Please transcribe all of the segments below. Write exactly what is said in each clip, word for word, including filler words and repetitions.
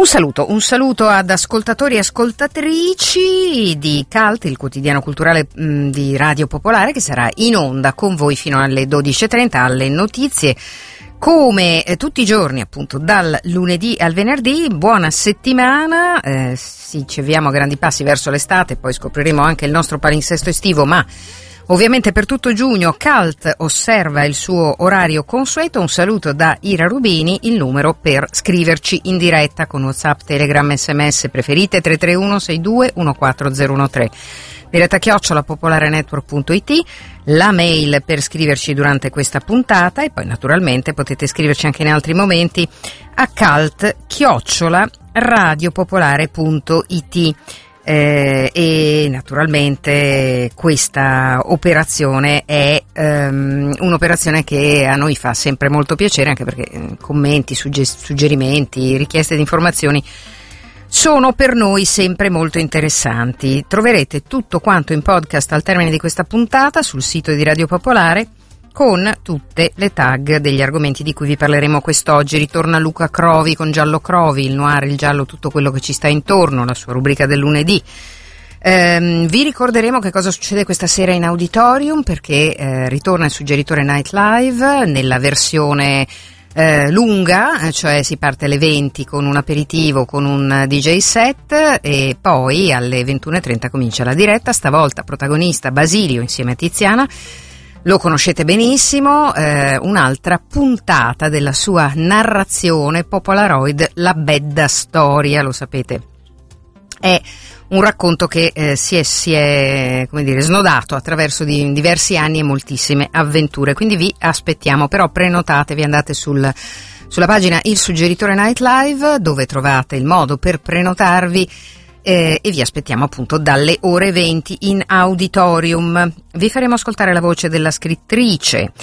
Un saluto, un saluto ad ascoltatori e ascoltatrici di Cult, il quotidiano culturale mh, di Radio Popolare, che sarà in onda con voi fino alle dodici e trenta alle notizie. Come eh, tutti i giorni, appunto, dal lunedì al venerdì. Buona settimana, eh, sì, ci avviamo a grandi passi verso l'estate, poi scopriremo anche il nostro palinsesto estivo, ma ovviamente per tutto giugno Cult osserva il suo orario consueto. Un saluto da Ira Rubini, il numero per scriverci in diretta con WhatsApp, Telegram, sms preferite tre tre uno sei due uno quattro zero uno tre. Diretta chiocciola popolarenetwork punto it, la mail per scriverci durante questa puntata, e poi naturalmente potete scriverci anche in altri momenti a cult chiocciola radiopopolare punto it. Eh, e naturalmente questa operazione è um, un'operazione che a noi fa sempre molto piacere, anche perché eh, commenti, sugge- suggerimenti, richieste di informazioni sono per noi sempre molto interessanti. Troverete tutto quanto in podcast al termine di questa puntata sul sito di Radio Popolare, con tutte le tag degli argomenti di cui vi parleremo quest'oggi. Ritorna Luca Crovi con Giallo Crovi, il noir, il giallo, tutto quello che ci sta intorno, la sua rubrica del lunedì. Ehm, vi ricorderemo che cosa succede questa sera in auditorium, perché eh, ritorna il suggeritore Night Live nella versione Eh, lunga, cioè si parte alle venti con un aperitivo, con un D J set, e poi alle ventuno e trenta comincia la diretta. Stavolta protagonista Basilio insieme a Tiziana, lo conoscete benissimo, eh, un'altra puntata della sua narrazione Popolaroid, La Bedda Storia, lo sapete, è un racconto che eh, si è, si è come dire, snodato attraverso di, diversi anni e moltissime avventure, quindi vi aspettiamo. Però prenotatevi, andate sul, sulla pagina Il Suggeritore Night Live, dove trovate il modo per prenotarvi, eh, e vi aspettiamo appunto dalle ore venti in auditorium. Vi faremo ascoltare la voce della scrittrice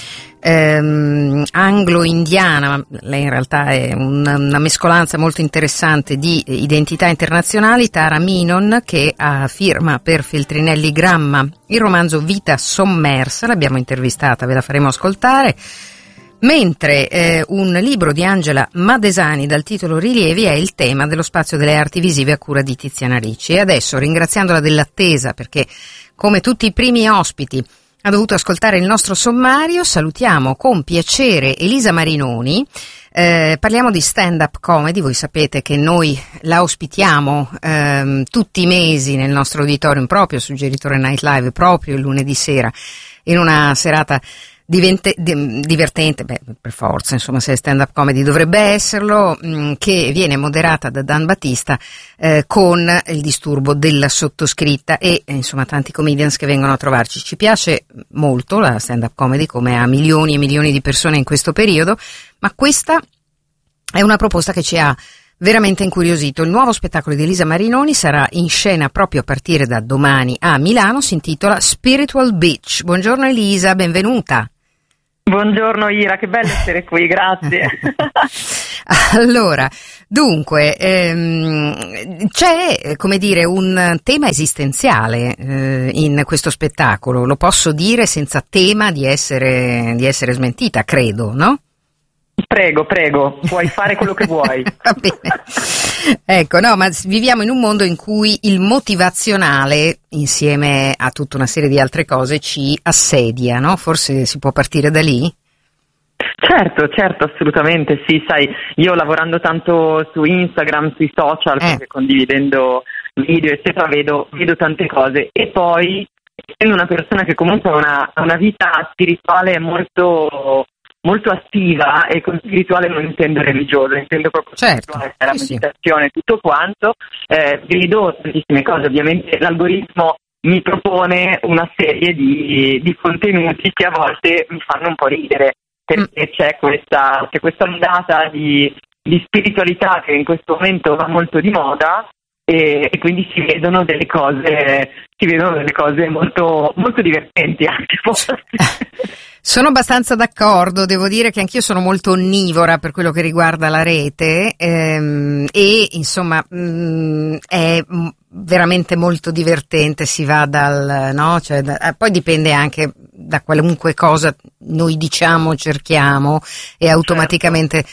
ehm, anglo-indiana, lei in realtà è un, una mescolanza molto interessante di identità internazionali, Tara Minon, che ha firma per Feltrinelli Gramma il romanzo Vita sommersa. L'abbiamo intervistata, ve la faremo ascoltare. Mentre eh, un libro di Angela Madesani dal titolo Rilievi è il tema dello spazio delle arti visive a cura di Tiziana Ricci. E adesso, ringraziandola dell'attesa, perché come tutti i primi ospiti ha dovuto ascoltare il nostro sommario, salutiamo con piacere Elisa Marinoni. Eh, parliamo di stand-up comedy. Voi sapete che noi la ospitiamo ehm, tutti i mesi nel nostro auditorium, proprio Suggeritore Night Live, proprio il lunedì sera, in una serata Divente, di, divertente, beh, per forza, insomma, se è stand-up comedy dovrebbe esserlo, mh, che viene moderata da Dan Battista eh, con il disturbo della sottoscritta e eh, insomma tanti comedians che vengono a trovarci. Ci piace molto la stand-up comedy, come a milioni e milioni di persone in questo periodo, ma questa è una proposta che ci ha veramente incuriosito. Il nuovo spettacolo di Elisa Marinoni sarà in scena proprio a partire da domani a Milano, si intitola Spiritual Beach. Buongiorno Elisa, benvenuta. Buongiorno Ira, che bello essere qui, grazie. Allora, dunque, ehm, c'è, come dire, un tema esistenziale eh, in questo spettacolo, lo posso dire senza tema di essere, di essere smentita, credo, no? Prego, prego, puoi fare quello che vuoi. Va bene. Ecco, no, ma viviamo in un mondo in cui il motivazionale, insieme a tutta una serie di altre cose, ci assedia, no? Forse si può partire da lì? Certo, certo, assolutamente, sì, sai, io lavorando tanto su Instagram, sui social, eh. perché condividendo video, eccetera, vedo, vedo tante cose, e poi, essendo una persona che comunque ha una, una vita spirituale molto... molto attiva, e con spirituale non intendo religioso, intendo proprio certo, spirituale, la sì, meditazione, sì. Tutto quanto, eh, vedo tantissime cose. Ovviamente l'algoritmo mi propone una serie di, di contenuti che a volte mi fanno un po' ridere, perché mm. c'è questa c'è questa ondata di, di spiritualità che in questo momento va molto di moda, e, e quindi si vedono delle cose si vedono delle cose molto molto divertenti anche forse. Sono abbastanza d'accordo, devo dire che anch'io sono molto onnivora per quello che riguarda la rete, ehm, e insomma mh, è veramente molto divertente, si va dal, no, cioè, da, poi dipende anche da qualunque cosa noi diciamo, cerchiamo, e automaticamente certo.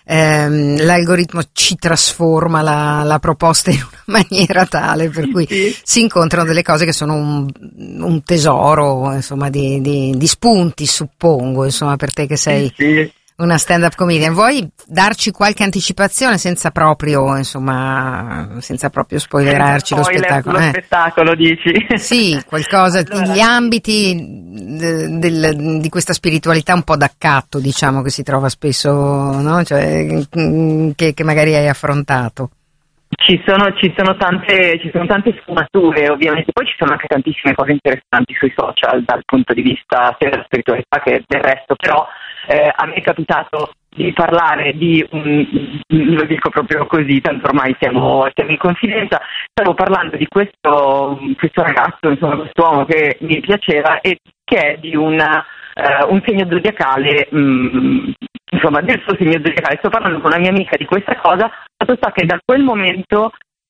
ehm, l'algoritmo ci trasforma la, la proposta in una maniera tale per cui sì. si incontrano delle cose che sono un, un tesoro, insomma, di, di, di spunti, suppongo, insomma, per te che sei sì. una stand-up comedian. Vuoi darci qualche anticipazione senza proprio, insomma, senza proprio spoilerarci senza lo spettacolo? Lo eh. spettacolo, dici? Sì, qualcosa, allora, gli ambiti del, del, di questa spiritualità un po' d'accatto, diciamo, che si trova spesso, no? Cioè, che, che magari hai affrontato. Ci sono, ci sono tante, ci sono tante sfumature, ovviamente, poi ci sono anche tantissime cose interessanti sui social dal punto di vista sia della spiritualità che del resto, però eh, a me è capitato di parlare di un, lo dico proprio così, tanto ormai siamo, siamo in confidenza, stavo parlando di questo, questo ragazzo, insomma, quest'uomo che mi piaceva e che è di una, uh, un segno zodiacale, um, insomma, del suo segno zodiacale. Sto parlando con una mia amica di questa cosa, fatto sta che da quel momento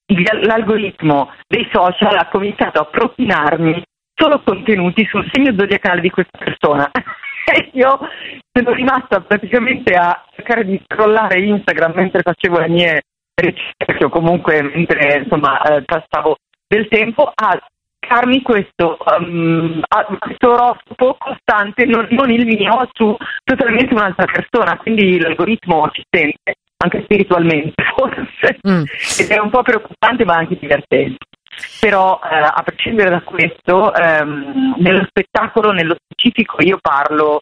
l'algoritmo dei social ha cominciato a propinarmi solo contenuti sul segno zodiacale di questa persona. E io sono rimasta praticamente a cercare di scrollare Instagram mentre facevo le mie ricerche o comunque mentre insomma eh, passavo del tempo a cercarmi questo, um, questo oroscopo costante, non, non il mio, su totalmente un'altra persona, quindi l'algoritmo ci sente anche spiritualmente forse, mm. ed è un po' preoccupante ma anche divertente. Però eh, a prescindere da questo, ehm, nello spettacolo, nello specifico, io parlo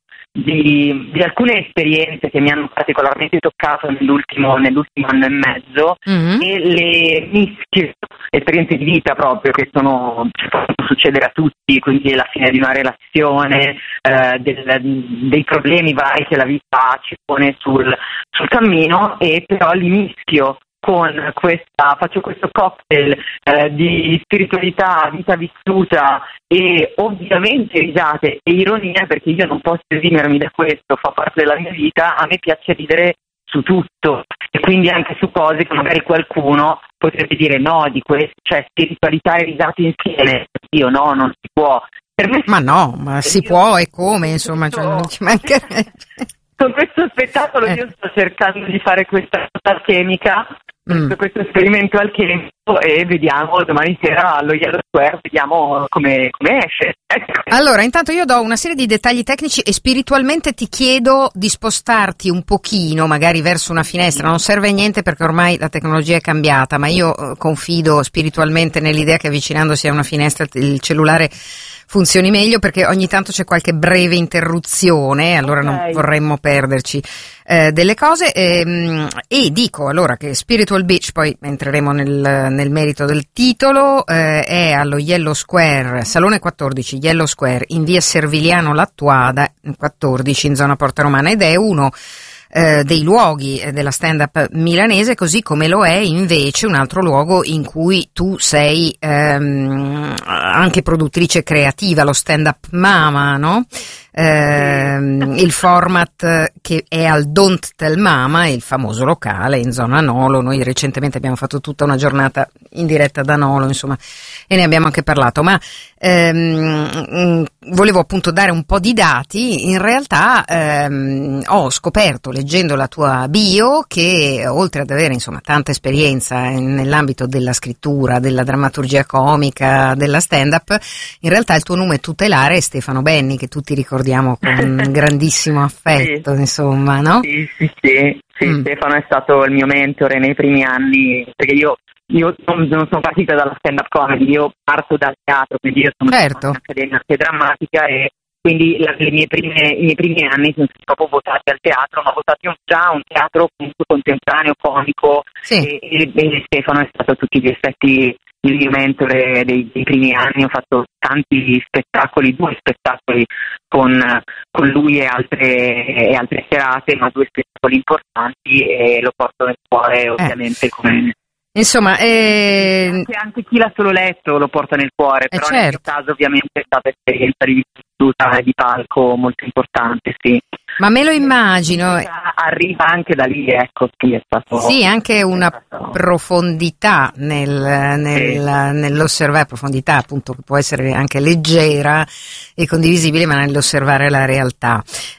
di, di alcune esperienze che mi hanno particolarmente toccato nell'ultimo, nell'ultimo anno e mezzo mm-hmm. e le mischie, esperienze di vita proprio che sono, che possono succedere a tutti, quindi la fine di una relazione, eh, del, dei problemi vari che la vita ci pone sul, sul cammino, e però li mischio con questa, faccio questo cocktail eh, di spiritualità, vita vissuta e ovviamente risate e ironia, perché io non posso esimermi da questo, fa parte della mia vita, a me piace ridere su tutto e quindi anche su cose che magari qualcuno potrebbe dire no, di questo, cioè spiritualità e risate insieme, io no, non si può. Per me ma no, ma si può e come, insomma, cioè, non ci mancherebbe. Con questo spettacolo eh. io sto cercando di fare questa alchemica, mm. questo esperimento alchemico, e vediamo domani sera allo Yellow Square, vediamo come, come esce. Allora, intanto io do una serie di dettagli tecnici e spiritualmente ti chiedo di spostarti un pochino, magari verso una finestra, non serve niente perché ormai la tecnologia è cambiata, ma io eh, confido spiritualmente nell'idea che avvicinandosi a una finestra il cellulare funzioni meglio, perché ogni tanto c'è qualche breve interruzione, allora okay. non vorremmo perderci eh, delle cose, ehm, e dico allora che Spiritual Beach, poi entreremo nel, nel merito del titolo, eh, è allo Yellow Square, Salone quattordici, Yellow Square, in via Serviliano Lattuada, quattordici, in zona Porta Romana, ed è uno Eh, dei luoghi eh, della stand-up milanese, così come lo è invece un altro luogo in cui tu sei ehm, anche produttrice creativa, lo stand-up Mama, no? Eh, il format che è al Don't Tell Mama, il famoso locale in zona Nolo. Noi recentemente abbiamo fatto tutta una giornata in diretta da Nolo, insomma, e ne abbiamo anche parlato, ma ehm, volevo appunto dare un po' di dati. In realtà ehm, ho scoperto, leggendo la tua bio, che oltre ad avere insomma tanta esperienza nell'ambito della scrittura, della drammaturgia comica, della stand-up, in realtà il tuo nome tutelare è Stefano Benni, che tutti ricordiamo con grandissimo affetto, sì. insomma, no? Sì, sì, sì, sì mm. Stefano è stato il mio mentore nei primi anni, perché io Io non, non sono partita dalla stand-up comedy, io parto dal teatro, quindi io sono certo. in accademia arte drammatica, e quindi la, le mie prime, i miei primi anni sono stati proprio votati al teatro, ma votati un, già un teatro comunque contemporaneo, comico, sì. e, e, e Stefano è stato a tutti gli effetti il mio mentore dei, dei primi anni. Ho fatto tanti spettacoli, due spettacoli con, con lui e altre, e altre serate, ma due spettacoli importanti, e lo porto nel cuore ovviamente eh. come... Insomma, eh... anche, anche chi l'ha solo letto lo porta nel cuore, però eh certo. nel mio caso ovviamente è stata esperienza di vissuta e di palco molto importante, sì. Ma me lo immagino. Arriva anche da lì, ecco, sì, è stato... Sì, anche una stato... profondità nel, nel, sì. nell'osservare, profondità appunto che può essere anche leggera e condivisibile, ma nell'osservare la realtà.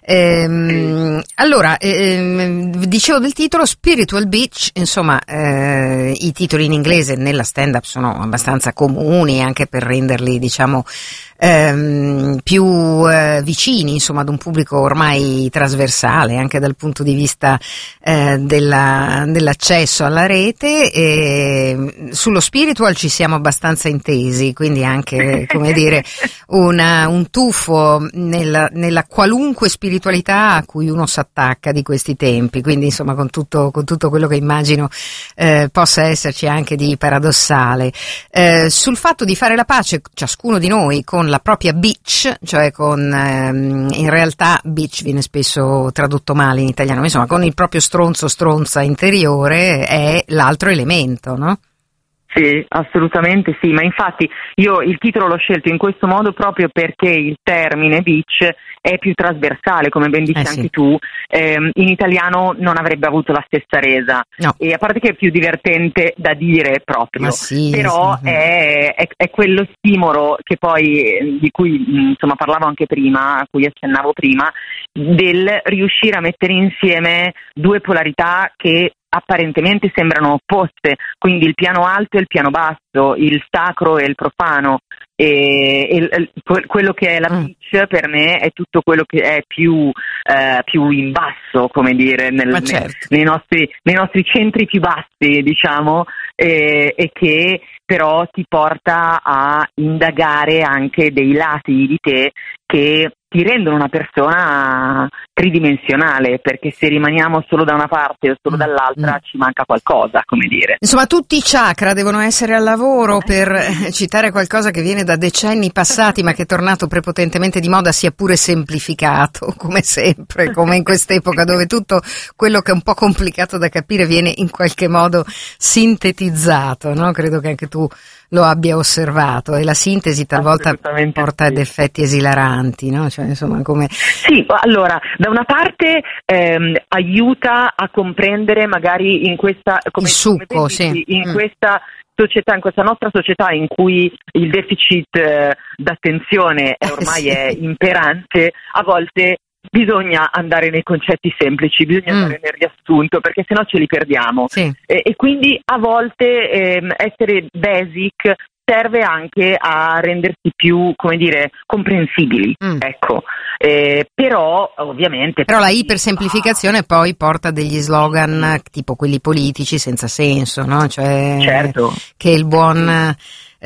Ehm, sì. Allora, ehm, dicevo del titolo Spiritual Beach, insomma, eh, i titoli in inglese nella stand-up sono abbastanza comuni anche per renderli, diciamo, Ehm, più eh, vicini, insomma, ad un pubblico ormai trasversale anche dal punto di vista eh, della, dell'accesso alla rete. E sullo spiritual ci siamo abbastanza intesi, quindi anche, come dire, una, un tuffo nella, nella qualunque spiritualità a cui uno s'attacca di questi tempi, quindi insomma con tutto, con tutto quello che immagino eh, possa esserci anche di paradossale. Eh, sul fatto di fare la pace ciascuno di noi con la propria beach, cioè con ehm, in realtà beach viene spesso tradotto male in italiano, ma insomma con il proprio stronzo stronza interiore è l'altro elemento, no? Sì, assolutamente sì, ma infatti io il titolo l'ho scelto in questo modo proprio perché il termine beach è più trasversale, come ben dici eh anche sì. tu, ehm, in italiano non avrebbe avuto la stessa resa, no. E a parte che è più divertente da dire proprio, sì, però sì. È, è, è quello stimolo che poi, di cui insomma parlavo anche prima, a cui accennavo prima, del riuscire a mettere insieme due polarità che apparentemente sembrano opposte, quindi il piano alto e il piano basso, il sacro e il profano, e, e, e quello che è la beach per me è tutto quello che è più, eh, più in basso, come dire, nel, certo. nei, nei, nostri, nei nostri centri più bassi, diciamo, e, e che però ti porta a indagare anche dei lati di te che ti rendono una persona tridimensionale, perché se rimaniamo solo da una parte o solo dall'altra mm. ci manca qualcosa, come dire. Insomma, tutti i chakra devono essere al lavoro, per eh, citare qualcosa che viene da decenni passati ma che è tornato prepotentemente di moda, sia pure semplificato, come sempre, come in quest'epoca dove tutto quello che è un po' complicato da capire viene in qualche modo sintetizzato, no? Credo che anche tu lo abbia osservato, e la sintesi talvolta porta ad effetti esilaranti, no? Cioè, insomma, come... Sì, allora, da una parte ehm, aiuta a comprendere magari in questa, come, il succo, come sì. dici, in mm. questa società, in questa nostra società in cui il deficit eh, d'attenzione è ormai eh, è sì. imperante, a volte bisogna andare nei concetti semplici, bisogna mm. andare nel riassunto, perché sennò ce li perdiamo. Sì. E, e quindi a volte ehm, essere basic serve anche a rendersi più, come dire, comprensibili, mm. ecco. Eh, però ovviamente... Però la ipersemplificazione ah. poi porta degli slogan tipo quelli politici senza senso, no? Cioè certo. che il buon...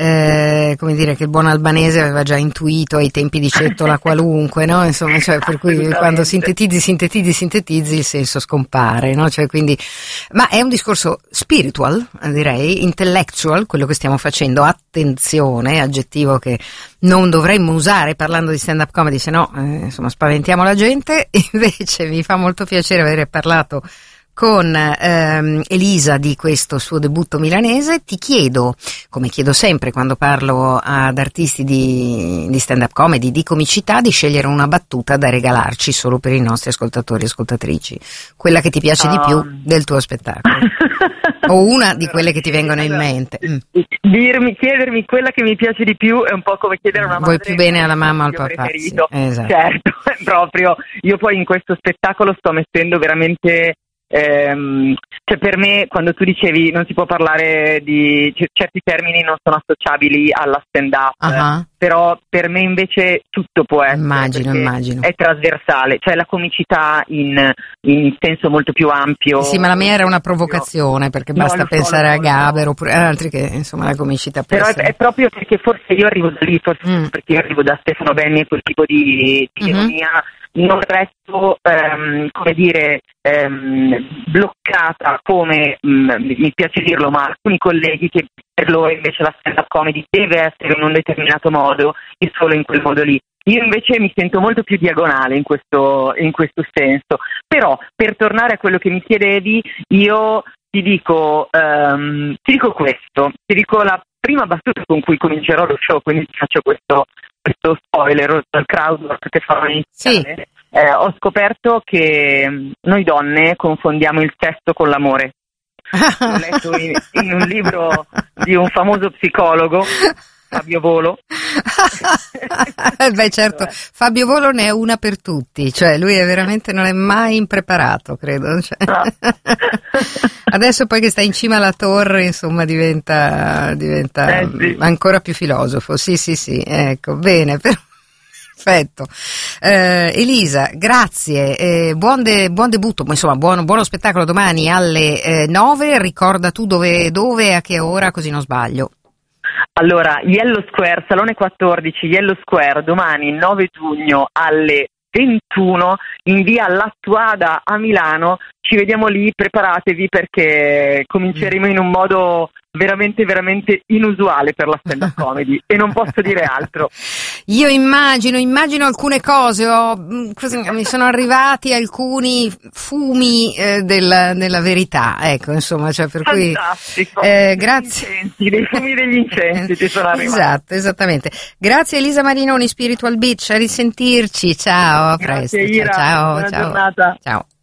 Eh, come dire, che il buon albanese aveva già intuito ai tempi di Cettola qualunque, no? Insomma, cioè, per cui quando sintetizzi, sintetizzi, sintetizzi il senso scompare, no? Cioè, quindi, ma è un discorso spiritual, direi, intellectual, quello che stiamo facendo. Attenzione, aggettivo che non dovremmo usare parlando di stand-up comedy, se no, eh, insomma, spaventiamo la gente. Invece mi fa molto piacere aver parlato con ehm, Elisa di questo suo debutto milanese. Ti chiedo, come chiedo sempre quando parlo ad artisti di, di stand-up comedy, di comicità, di scegliere una battuta da regalarci solo per i nostri ascoltatori e ascoltatrici, quella che ti piace um. di più del tuo spettacolo o una di quelle che ti vengono in mente. Mm. Dirmi, chiedermi quella che mi piace di più è un po' come chiedere a una madre. Vuoi più bene alla mamma o al papà? Sì, esatto. Certo, proprio. Io poi in questo spettacolo sto mettendo veramente... Ehm, cioè per me, quando tu dicevi non si può parlare di c- certi termini non sono associabili alla stand up, uh-huh. però per me invece tutto può essere, immagino, immagino. È trasversale, cioè la comicità in, in senso molto più ampio. Sì, ma la mia era una provocazione, perché no, basta so, pensare so, a Gaber so. oppure altri che insomma la comicità può però essere. È, è proprio perché forse io arrivo da lì, forse mm. perché io arrivo da Stefano Benni e quel tipo di, di mm-hmm. ironia. Non resto, ehm, come dire, ehm, bloccata come, mh, mi piace dirlo, ma alcuni colleghi che per loro invece la stand-up comedy deve essere in un determinato modo e solo in quel modo lì. Io invece mi sento molto più diagonale in questo, in questo senso. Però, per tornare a quello che mi chiedevi, io ti dico, um, ti dico questo, ti dico la prima battuta con cui comincerò lo show, quindi faccio questo... questo spoiler dal crowdwork che farò iniziare, sì. eh, ho scoperto che noi donne confondiamo il sesso con l'amore. L'ho letto in, in un libro di un famoso psicologo, Fabio Volo. Beh, certo, Fabio Volo ne è una per tutti, cioè lui è veramente, non è mai impreparato, credo. Cioè. No. Adesso poi che sta in cima alla torre, insomma, diventa, diventa eh, sì. ancora più filosofo. Sì, sì, sì, ecco, bene, però. Perfetto. Eh, Elisa, grazie, eh, buon, de, buon debutto, insomma buono, buono spettacolo domani alle eh, nove, ricorda tu dove, dove e a che ora, così non sbaglio. Allora, Yellow Square, Salone quattordici, Yellow Square, domani nove giugno alle ventuno in via Lattuada a Milano. Ci vediamo lì, preparatevi perché cominceremo in un modo veramente veramente inusuale per la stand-up comedy e non posso dire altro. Io immagino, immagino alcune cose, ho, così, mi sono arrivati alcuni fumi eh, della, della verità, ecco, insomma, cioè per cui eh, grazie. Incensi, dei fumi degli incensi ti sono arrivati. Esatto, esattamente. Grazie Elisa Marinoni, Spiritual Beach, a risentirci, ciao, a presto. Grazie, Ira. Ciao, Buona ciao. giornata. Ciao.